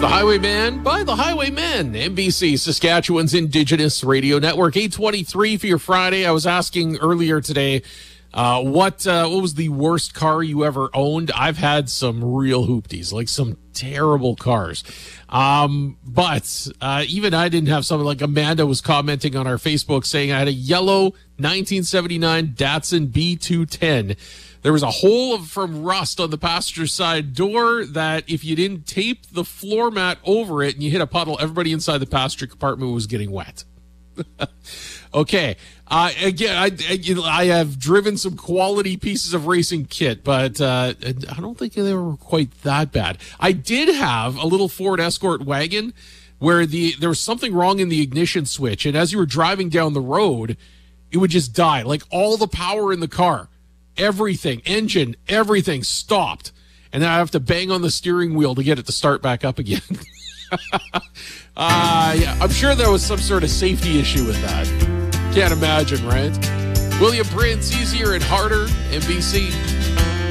The Highwayman by the Highwaymen, NBC, Saskatchewan's Indigenous Radio Network. 8:23 for your Friday. I was asking earlier today, what was the worst car you ever owned? I've had some real hoopties, like some terrible cars. But even I didn't have something. Like Amanda was commenting on our Facebook saying I had a yellow 1979 Datsun B210. There was a hole from rust on the passenger side door that if you didn't tape the floor mat over it and you hit a puddle, everybody inside the passenger compartment was getting wet. Okay. Again, I have driven some quality pieces of racing kit, but I don't think they were quite that bad. I did have a little Ford Escort wagon where there was something wrong in the ignition switch, and as you were driving down the road, it would just die. Like all the power in the car. Everything, engine, everything stopped. And then I have to bang on the steering wheel to get it to start back up again. Yeah, I'm sure there was some sort of safety issue with that. Can't imagine, right? William Prince, Easier and Harder, NBC.